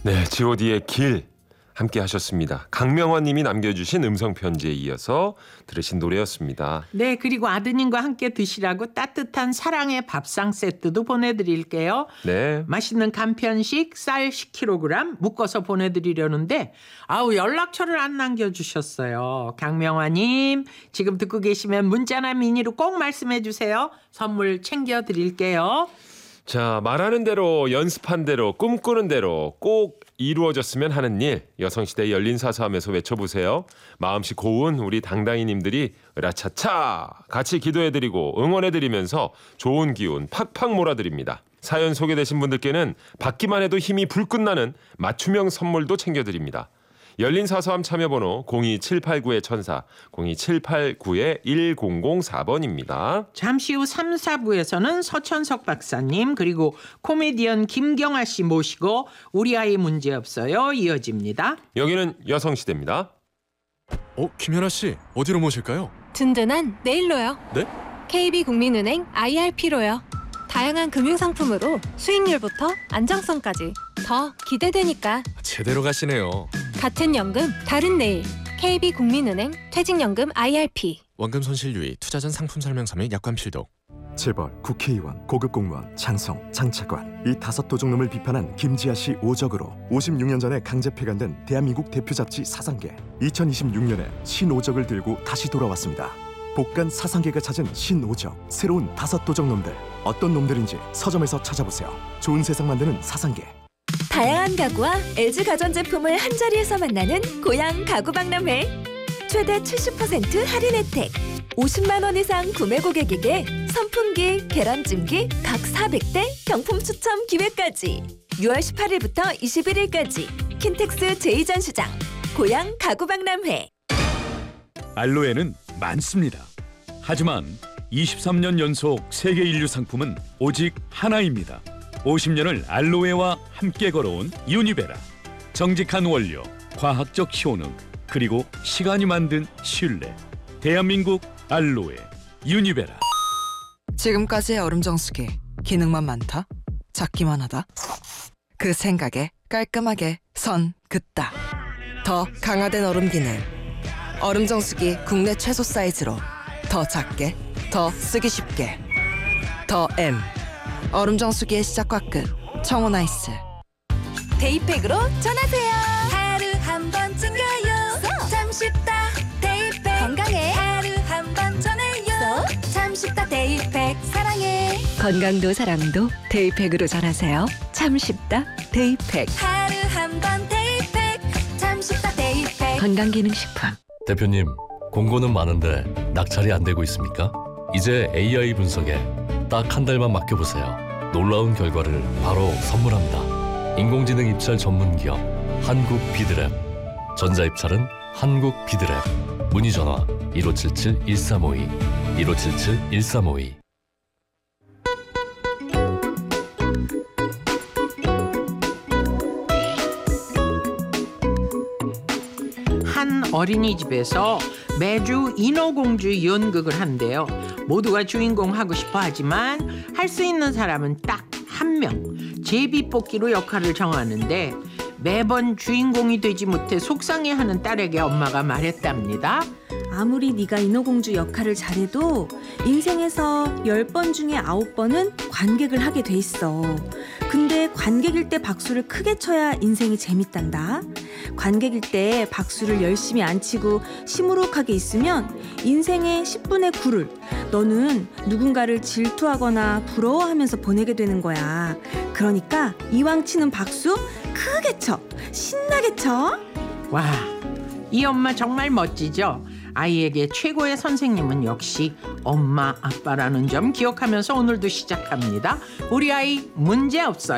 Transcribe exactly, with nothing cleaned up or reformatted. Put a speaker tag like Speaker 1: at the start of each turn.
Speaker 1: 네, 지 오 디의 길 함께 하셨습니다. 강명환 님이 남겨주신 음성편지에 이어서 들으신 노래였습니다.
Speaker 2: 네, 그리고 아드님과 함께 드시라고 따뜻한 사랑의 밥상 세트도 보내드릴게요.
Speaker 1: 네.
Speaker 2: 맛있는 간편식 쌀 십 킬로그램 묶어서 보내드리려는데 아우 연락처를 안 남겨주셨어요. 강명환님 지금 듣고 계시면 문자나 미니로 꼭 말씀해 주세요. 선물 챙겨드릴게요.
Speaker 1: 자, 말하는 대로 연습한 대로 꿈꾸는 대로 꼭 이루어졌으면 하는 일, 여성시대 열린사서함에서 외쳐보세요. 마음씨 고운 우리 당당이님들이 으라차차 같이 기도해드리고 응원해드리면서 좋은 기운 팍팍 몰아드립니다. 사연 소개되신 분들께는 받기만 해도 힘이 불끈 나는 맞춤형 선물도 챙겨드립니다. 열린사서함 참여번호 공이 칠팔구 천사, 공이 칠팔구 일공공사 번입니다.
Speaker 2: 잠시 후 삼, 사 부에서는 서천석 박사님 그리고 코미디언 김경아 씨 모시고 우리 아이 문제없어요 이어집니다.
Speaker 1: 여기는 여성시대입니다.
Speaker 3: 어, 김연아 씨 어디로 모실까요?
Speaker 4: 든든한 내일로요.
Speaker 3: 네?
Speaker 4: 케이비국민은행 아이알피로요. 다양한 금융상품으로 수익률부터 안정성까지 더 기대되니까
Speaker 3: 제대로 가시네요.
Speaker 4: 같은 연금 다른 내일 케이비국민은행 퇴직연금 아이알피.
Speaker 3: 원금 손실 유의, 투자 전 상품 설명서 및 약관 필독.
Speaker 5: 재벌, 국회의원, 고급 공무원, 장성, 장차관 이 다섯 도둑놈을 비판한 김지아 씨 오적으로 오십육 년 전에 강제 폐간된 대한민국 대표 잡지 사상계. 이천이십육 년에 신오적을 들고 다시 돌아왔습니다. 복간 사상계가 찾은 신오적, 새로운 다섯 도적놈들. 어떤 놈들인지 서점에서 찾아보세요. 좋은 세상 만드는 사상계.
Speaker 6: 다양한 가구와 엘지 가전제품을 한자리에서 만나는 고양 가구박람회. 최대 칠십 퍼센트 할인 혜택. 오십만 원 이상 구매 고객에게 선풍기, 계란찜기 각 사백 대 경품 추첨 기회까지. 유월 십팔일부터 이십일일까지 킨텍스 제이 전시장 고양 가구박람회.
Speaker 7: 알로에는 많습니다. 하지만 이십삼 년 연속 세계 인류 상품은 오직 하나입니다. 오십 년을 알로에와 함께 걸어온 유니베라. 정직한 원료, 과학적 효능, 그리고 시간이 만든 신뢰. 대한민국 알로에 유니베라.
Speaker 8: 지금까지의 얼음 정수기 기능만 많다, 작기만 하다. 그 생각에 깔끔하게 선 긋다. 더 강화된 얼음 기능. 얼음 정수기 국내 최소 사이즈로 더 작게, 더 쓰기 쉽게. 더 M. 얼음 정수기의 시작과 끝. 청호나이스.
Speaker 6: 데이팩으로 전하세요. 하루 한 번 챙겨요. 참 쉽다 데이팩. 건강해. 하루 한 번 전해요. 참 쉽다 데이팩. 사랑해.
Speaker 9: 건강도 사랑도 데이팩으로 전하세요. 참 쉽다 데이팩.
Speaker 6: 하루 한 번 데이팩. 참 쉽다 데이팩.
Speaker 9: 건강기능식품.
Speaker 10: 대표님, 공고는 많은데 낙찰이 안 되고 있습니까? 이제 에이아이 분석에 딱 한 달만 맡겨보세요. 놀라운 결과를 바로 선물합니다. 인공지능 입찰 전문 기업 한국비드랩. 전자입찰은 한국비드랩. 문의 전화 일오칠칠 일삼오이 일오칠칠 일삼오이.
Speaker 2: 한 어린이집에서 매주 인어공주 연극을 한대요. 모두가 주인공 하고 싶어 하지만 할 수 있는 사람은 딱 한 명. 제비뽑기로 역할을 정하는데 매번 주인공이 되지 못해 속상해하는 딸에게 엄마가 말했답니다.
Speaker 11: 아무리 네가 인어공주 역할을 잘해도 인생에서 열 번 중에 아홉 번은 관객을 하게 돼 있어. 근데 관객일 때 박수를 크게 쳐야 인생이 재밌단다. 관객일 때 박수를 열심히 안 치고 시무룩하게 있으면 인생의 십분의 구를 너는 누군가를 질투하거나 부러워하면서 보내게 되는 거야. 그러니까 이왕 치는 박수 크게 쳐. 신나게 쳐.
Speaker 2: 와, 이 엄마 정말 멋지죠? 아이에게 최고의 선생님은 역시 엄마, 아빠라는 점 기억하면서 오늘도 시작합니다. 우리 아이 문제 없어요.